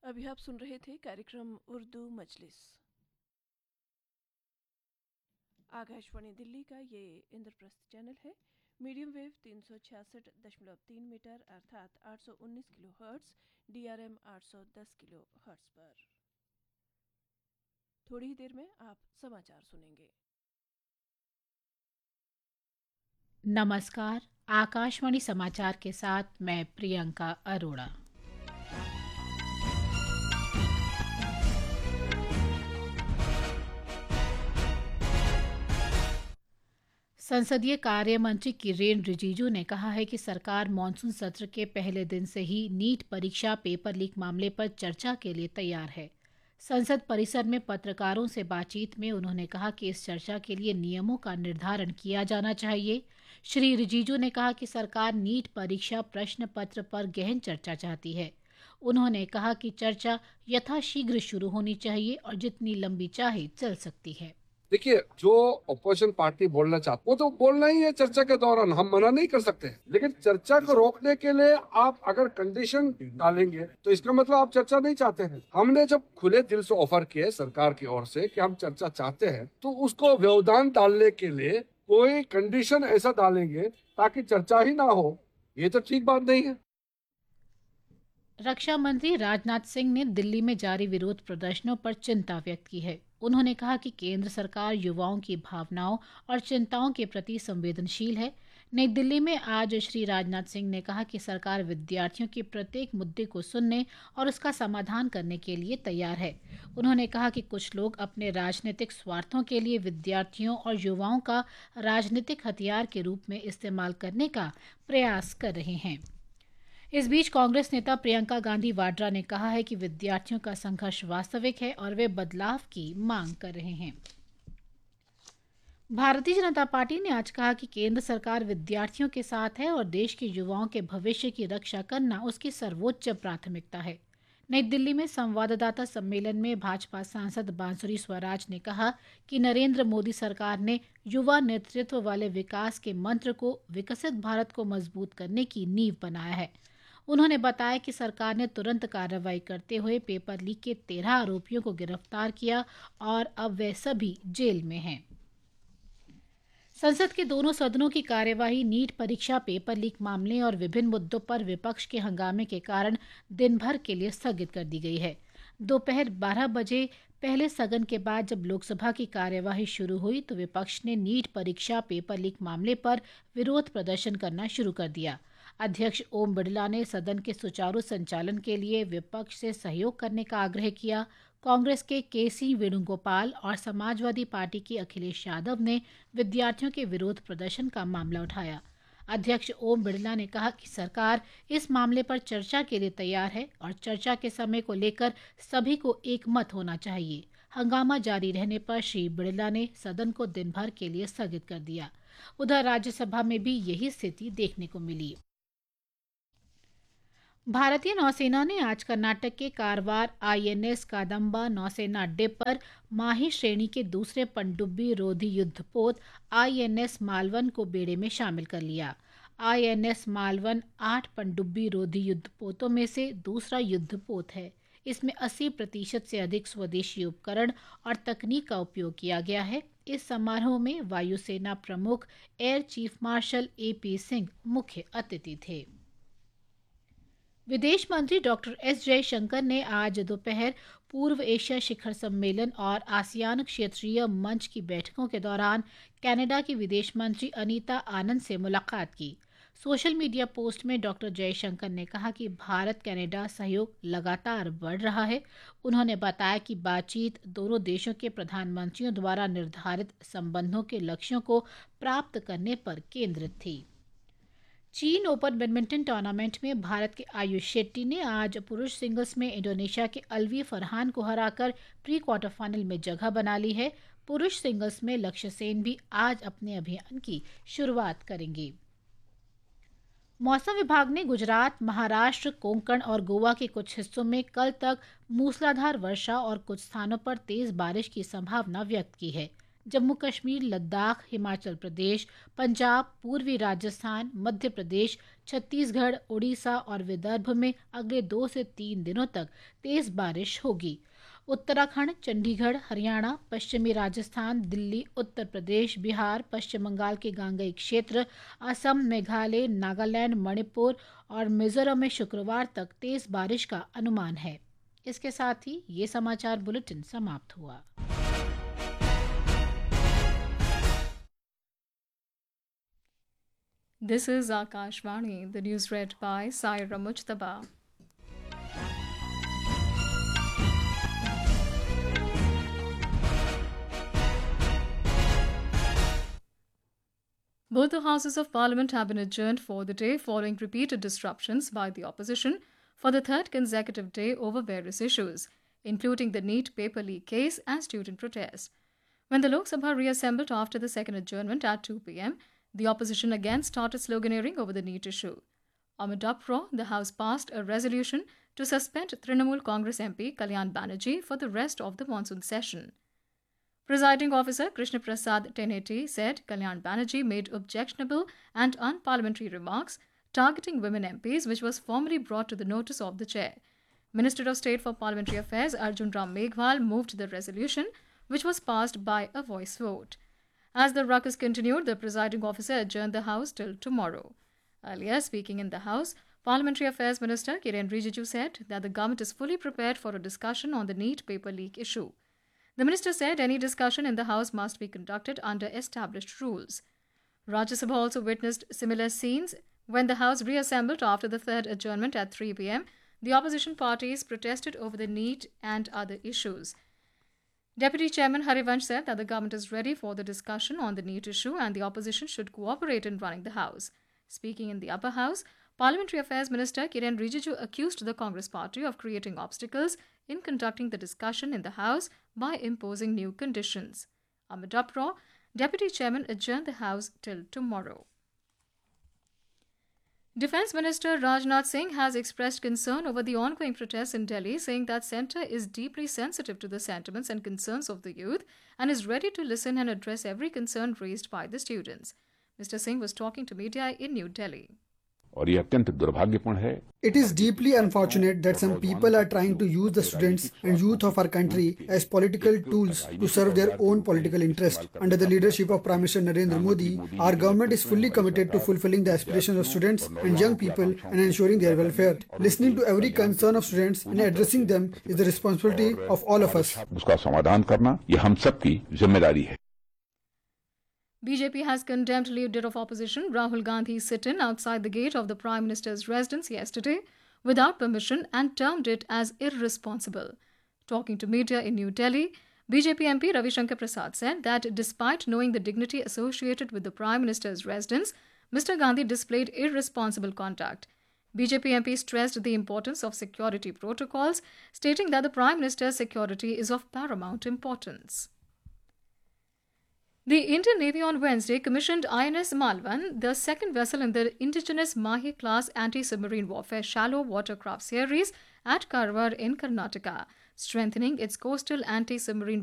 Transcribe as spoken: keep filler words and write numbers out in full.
अभी आप सुन रहे थे कार्यक्रम उर्दू मजलिस। आकाशवाणी दिल्ली का ये इंद्रप्रस्थ चैनल है। मीडियम वेव तीन सौ छियासठ दशमलव तीन मीटर अर्थात आठ सौ उन्नीस kilo hertz, D R M आठ सौ दस किलो हर्ट्स पर। थोड़ी ही देर में आप समाचार सुनेंगे। नमस्कार। आकाशवाणी समाचार के साथ मैं प्रियंका अरोड़ा। संसदीय कार्य मंत्री किरेन रिजिजू ने कहा है कि सरकार मॉनसून सत्र के पहले दिन से ही नीट परीक्षा पेपर लीक मामले पर चर्चा के लिए तैयार है। संसद परिसर में पत्रकारों से बातचीत में उन्होंने कहा कि इस चर्चा के लिए नियमों का निर्धारण किया जाना चाहिए। श्री रिजिजू ने कहा कि सरकार नीट परीक्षा प्रश्न पत्र पर गहन चर्चा चाहती है। उन्होंने कहा कि चर्चा यथाशीघ्र शुरू होनी चाहिए और जितनी लंबी चाहे चल सकती है। देखिए, जो अपोजिशन पार्टी बोलना चाहती वो तो बोलना ही है चर्चा के दौरान, हम मना नहीं कर सकते। लेकिन चर्चा को रोकने के लिए आप अगर कंडीशन डालेंगे तो इसका मतलब आप चर्चा नहीं चाहते हैं। हमने जब खुले दिल से ऑफर किए सरकार की ओर से कि हम चर्चा चाहते हैं, तो उसको व्यवधान डालने के लिए कोई कंडीशन ऐसा डालेंगे ताकि चर्चा ही ना हो, ये तो ठीक बात नहीं है। रक्षा मंत्री राजनाथ सिंह ने दिल्ली में जारी विरोध प्रदर्शनों पर चिंता व्यक्त की है। उन्होंने कहा कि केंद्र सरकार युवाओं की भावनाओं और चिंताओं के प्रति संवेदनशील है। नई दिल्ली में आज श्री राजनाथ सिंह ने कहा कि सरकार विद्यार्थियों के प्रत्येक मुद्दे को सुनने और उसका समाधान करने के लिए तैयार है। उन्होंने कहा कि कुछ लोग अपने राजनीतिक स्वार्थों के लिए विद्यार्थियों और युवाओं का राजनीतिक हथियार के रूप में इस्तेमाल करने का प्रयास कर रहे हैं। इस बीच कांग्रेस नेता प्रियंका गांधी वाड्रा ने कहा है कि विद्यार्थियों का संघर्ष वास्तविक है और वे बदलाव की मांग कर रहे हैं। भारतीय जनता पार्टी ने आज कहा कि केंद्र सरकार विद्यार्थियों के साथ है और देश के युवाओं के भविष्य की रक्षा करना उसकी सर्वोच्च प्राथमिकता है। नई दिल्ली में संवाददाता सम्मेलन में भाजपा सांसद बांसुरी स्वराज ने कहा कि नरेंद्र मोदी सरकार ने युवा नेतृत्व वाले विकास के मंत्र को विकसित भारत को मजबूत करने की नींव बनाया है। उन्होंने बताया कि सरकार ने तुरंत कार्रवाई करते हुए पेपर लीक के तेरह आरोपियों को गिरफ्तार किया और अब वे सभी जेल में हैं। संसद के दोनों सदनों की कार्यवाही नीट परीक्षा पेपर लीक मामले और विभिन्न मुद्दों पर विपक्ष के हंगामे के कारण दिन भर के लिए स्थगित कर दी गई है। दोपहर बारह बजे पहले सदन के बाद जब लोकसभा की कार्यवाही शुरू हुई तो विपक्ष ने नीट परीक्षा पेपर लीक मामले पर विरोध प्रदर्शन करना शुरू कर दिया। अध्यक्ष ओम बिरला ने सदन के सुचारू संचालन के लिए विपक्ष से सहयोग करने का आग्रह किया। कांग्रेस के के सी वेणुगोपाल और समाजवादी पार्टी के अखिलेश यादव ने विद्यार्थियों के विरोध प्रदर्शन का मामला उठाया। अध्यक्ष ओम बिरला ने कहा कि सरकार इस मामले पर चर्चा के लिए तैयार है और चर्चा के समय को लेकर सभी को एक मत होना चाहिए। हंगामा जारी रहने पर श्री बिरला ने सदन को दिन भर के लिए स्थगित कर दिया। उधर राज्यसभा में भी यही स्थिति देखने को मिली। भारतीय नौसेना ने आज कर्नाटक के कारवार आई एन एस कादम्बा नौसेना अड्डे पर माही श्रेणी के दूसरे पनडुब्बी रोधी युद्धपोत आई एन एस मालवन को बेड़े में शामिल कर लिया। आई एन एस मालवन आठ पनडुब्बी रोधी युद्धपोतों में से दूसरा युद्धपोत है। इसमें अस्सी प्रतिशत से अधिक स्वदेशी उपकरण और तकनीक का उपयोग किया गया है। इस समारोह में वायुसेना प्रमुख air chief marshal A P Singh मुख्य अतिथि थे। विदेश मंत्री डॉक्टर एस जयशंकर ने आज दोपहर पूर्व एशिया शिखर सम्मेलन और आसियान क्षेत्रीय मंच की बैठकों के दौरान कनाडा की विदेश मंत्री अनीता आनंद से मुलाकात की। सोशल मीडिया पोस्ट में डॉक्टर जयशंकर ने कहा कि भारत कनाडा सहयोग लगातार बढ़ रहा है। उन्होंने बताया कि बातचीत दोनों देशों के प्रधानमंत्रियों द्वारा निर्धारित संबंधों के लक्ष्यों को प्राप्त करने पर केंद्रित थी। चीन ओपन बैडमिंटन टूर्नामेंट में भारत के आयुष शेट्टी ने आज पुरुष सिंगल्स में इंडोनेशिया के अलवी फरहान को हराकर प्री क्वार्टर फाइनल में जगह बना ली है। पुरुष सिंगल्स में लक्ष्य सेन भी आज अपने अभियान की शुरुआत करेंगे। मौसम विभाग ने गुजरात, महाराष्ट्र, कोंकण और गोवा के कुछ हिस्सों में कल तक मूसलाधार वर्षा और कुछ स्थानों पर तेज बारिश की संभावना व्यक्त की है। जम्मू कश्मीर, लद्दाख, हिमाचल प्रदेश, पंजाब, पूर्वी राजस्थान, मध्य प्रदेश, छत्तीसगढ़, ओडिशा और विदर्भ में अगले दो से तीन दिनों तक तेज बारिश होगी। उत्तराखंड, चंडीगढ़, हरियाणा, पश्चिमी राजस्थान, दिल्ली, उत्तर प्रदेश, बिहार, पश्चिम बंगाल के गांगेय क्षेत्र, असम, मेघालय, नागालैंड, मणिपुर और मिजोरम में शुक्रवार तक तेज बारिश का अनुमान है। इसके साथ ही ये समाचार बुलेटिन समाप्त हुआ। This is Akashvani, the news read by Saira Mujtaba. Both the Houses of Parliament have been adjourned for the day following repeated disruptions by the opposition for the third consecutive day over various issues, including the NEET paper leak case and student protest. When the Lok Sabha reassembled after the second adjournment at two p m, the opposition again started sloganeering over the NEET issue. Amid uproar, the House passed a resolution to suspend Trinamool Congress M P Kalyan Banerjee for the rest of the monsoon session. Presiding Officer Krishna Prasad Teneti said Kalyan Banerjee made objectionable and unparliamentary remarks targeting women M Ps, which was formally brought to the notice of the chair. Minister of State for Parliamentary Affairs Arjun Ram Meghwal moved the resolution, which was passed by a voice vote. As the ruckus continued, the presiding officer adjourned the House till tomorrow. Earlier, speaking in the House, Parliamentary Affairs Minister Kiren Rijiju said that the government is fully prepared for a discussion on the NEET paper leak issue. The minister said any discussion in the House must be conducted under established rules. Rajya Sabha also witnessed similar scenes when the House reassembled after the third adjournment at three p m. The opposition parties protested over the NEET and other issues. Deputy Chairman Harivansh said that the government is ready for the discussion on the NEET issue and the opposition should cooperate in running the House. Speaking in the upper house, Parliamentary Affairs Minister Kiren Rijiju accused the Congress party of creating obstacles in conducting the discussion in the House by imposing new conditions. Amid uproar, Deputy Chairman adjourned the House till tomorrow. Defence Minister Rajnath Singh has expressed concern over the ongoing protests in Delhi, saying that centre is deeply sensitive to the sentiments and concerns of the youth and is ready to listen and address every concern raised by the students. Mister Singh was talking to media in New Delhi. और ये अत्यंत दुर्भाग्यपूर्ण है. It is deeply unfortunate that some people are trying to use the students and youth of our country as political tools to serve their own political interest. Under the leadership of Prime Minister Narendra Modi, our government is fully committed to fulfilling the aspirations of students and young people and ensuring their welfare. Listening to every concern of students and addressing them is the responsibility of all of us. उसका समाधान करना ये हम सबकी जिम्मेदारी है. B J P has condemned leader of opposition Rahul Gandhi's sit-in outside the gate of the Prime Minister's residence yesterday without permission and termed it as irresponsible. Talking to media in New Delhi, B J P M P Ravi Shankar Prasad said that despite knowing the dignity associated with the Prime Minister's residence, Mister Gandhi displayed irresponsible conduct. B J P M P stressed the importance of security protocols, stating that the Prime Minister's security is of paramount importance. The Indian Navy on Wednesday commissioned I N S Malvan, the second vessel in the indigenous Mahi-class anti-submarine warfare shallow watercraft series at Karwar in Karnataka, strengthening its coastal anti-submarine